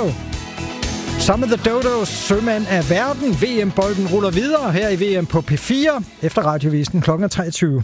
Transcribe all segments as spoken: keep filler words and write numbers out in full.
Dodo. Sammen med The Dodos, sømand af verden. V M-bolden ruller videre her i V M på P fire efter radiovisen klokken treogtyve.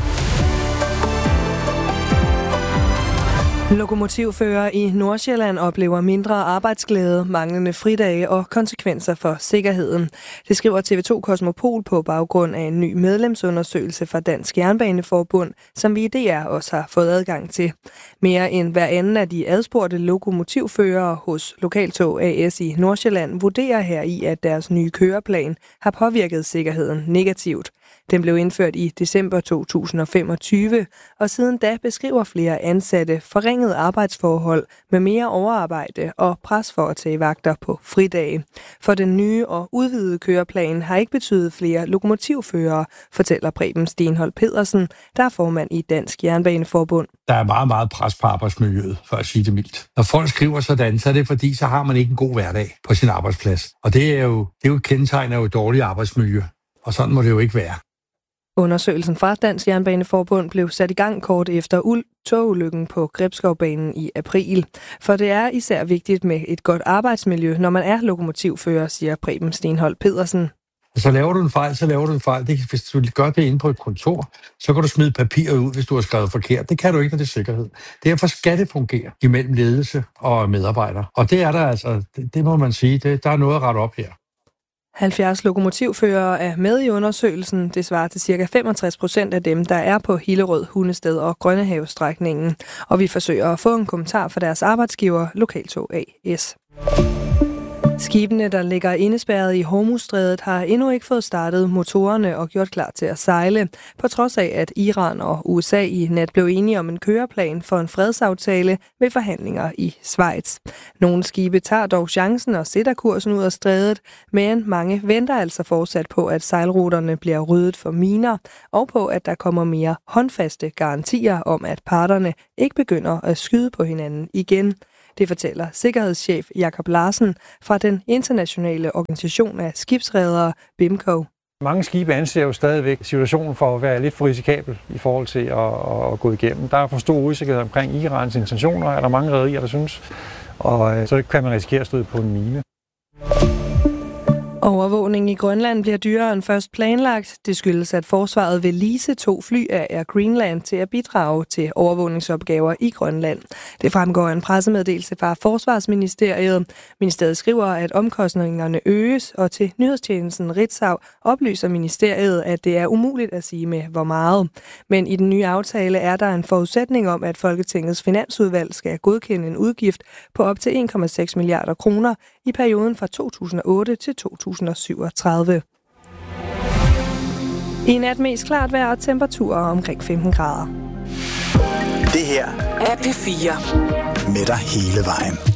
Lokomotivførere i Nordsjælland oplever mindre arbejdsglæde, manglende fridage og konsekvenser for sikkerheden. Det skriver T V to Kosmopol på baggrund af en ny medlemsundersøgelse fra Dansk Jernbaneforbund, som vi i D R også har fået adgang til. Mere end hver anden af de adspurgte lokomotivførere hos Lokaltog A S i Nordsjælland vurderer her i, at deres nye køreplan har påvirket sikkerheden negativt. Den blev indført i december to tusind og femogtyve, og siden da beskriver flere ansatte forringede arbejdsforhold med mere overarbejde og pres for at tage vagter på fridage. For den nye og udvidede køreplan har ikke betydet flere lokomotivførere, fortæller Preben Stenholt Pedersen, der er formand i Dansk Jernbaneforbund. Der er meget, meget pres på arbejdsmiljøet, for at sige det mildt. Når folk skriver sådan, så er det fordi, så har man ikke en god hverdag på sin arbejdsplads. Og det er jo, det er jo kendetegn af et dårligt arbejdsmiljø, og sådan må det jo ikke være. Undersøgelsen fra Dansk Jernbaneforbund blev sat i gang kort efter togulykken på Gribskovbanen i april. For det er især vigtigt med et godt arbejdsmiljø, når man er lokomotivfører, siger Preben Stenholt Pedersen. Så laver du en fejl, så laver du en fejl. Det, hvis du gør det inde på et kontor, så kan du smide papiret ud, hvis du har skrevet forkert. Det kan du ikke, når det er sikkerhed. Derfor skal det fungere imellem ledelse og medarbejdere. Og det er der altså, det, det må man sige, det, der er noget at rette op her. halvfjerds lokomotivførere er med i undersøgelsen. Det svarer til ca. femogtres procent af dem, der er på Hillerød, Hundested og Grønnehavestrækningen. Og vi forsøger at få en kommentar fra deres arbejdsgiver, Lokaltog A S. Skibene, der ligger indespærret i Hormuzstrædet, har endnu ikke fået startet motorerne og gjort klar til at sejle, på trods af, at Iran og U S A i nat blev enige om en køreplan for en fredsaftale ved forhandlinger i Schweiz. Nogle skibe tager dog chancen og sætter kursen ud af strædet, men mange venter altså fortsat på, at sejlruterne bliver ryddet for miner, og på, at der kommer mere håndfaste garantier om, at parterne ikke begynder at skyde på hinanden igen. Det fortæller sikkerhedschef Jakob Larsen fra den internationale organisation af skibsredere BIMCO. Mange skibe anser jo stadigvæk situationen for at være lidt for risikabel i forhold til at, at gå igennem. Der er for stor usikkerhed omkring Irans intentioner, er der mange rederier, der synes, og så kan man risikere at støde på en mine. Overvågning i Grønland bliver dyrere end først planlagt. Det skyldes, at forsvaret vil lease to fly af Air Greenland til at bidrage til overvågningsopgaver i Grønland. Det fremgår af en pressemeddelelse fra Forsvarsministeriet. Ministeriet skriver, at omkostningerne øges, og til nyhedstjenesten Ritzau oplyser ministeriet, at det er umuligt at sige med hvor meget. Men i den nye aftale er der en forudsætning om, at Folketingets finansudvalg skal godkende en udgift på op til en komma seks milliarder kroner i perioden fra to tusind og otte til to tusind og syvogtredive. I nat mest klart vejr og temperaturer omkring femten grader. Det her er P fire. Med dig hele vejen.